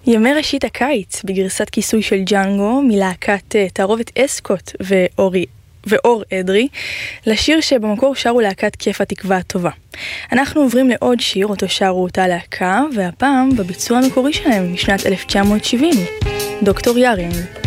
ימי ראשית הקיץ בגרסת כיסוי של ג'אנגו מלהקת תערובת אסקוט ואור אדרי, לשיר שבמקור שרו להקת כיף התקווה הטובה. אנחנו עוברים לעוד שיר אותו שרו אותה להקה, והפעם בביצוע המקורי שלהם משנת 1970, דוקטור יארינג.